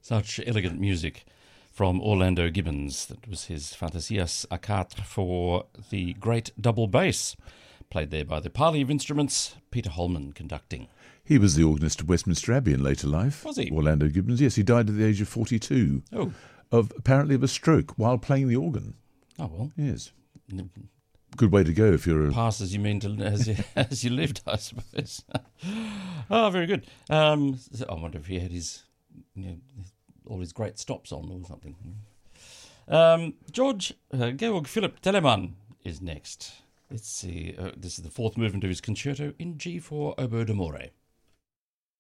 Such elegant music from Orlando Gibbons. That was his Fantasias à quatre for the great double bass, played there by the parley of instruments, Peter Holman conducting. He was the organist of Westminster Abbey in later life. Was he? Orlando Gibbons, yes. He died at the age of 42. Oh. Apparently of a stroke while playing the organ. Oh, well. Yes. Good way to go if you're... Pass as you mean to as you lived, I suppose. Oh, very good. So I wonder if he had his... all his great stops on or something. Georg Philipp Telemann is next. Let's see. This is the fourth movement of his concerto in G for oboe d'amore.